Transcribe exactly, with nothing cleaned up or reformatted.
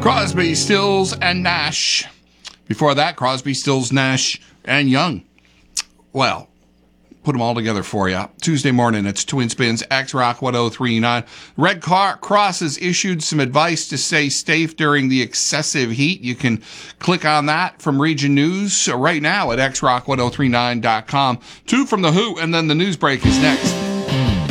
Crosby, Stills, and Nash. Before that, Crosby, Stills, Nash, and Young. Well, put them all together for you. Tuesday morning, it's Twin Spins, X-Rock one oh three point nine. Red Cross has issued some advice to stay safe during the excessive heat. You can click on that from Region News right now at x rock ten thirty-nine dot com. Two from The Who, and then the news break is next.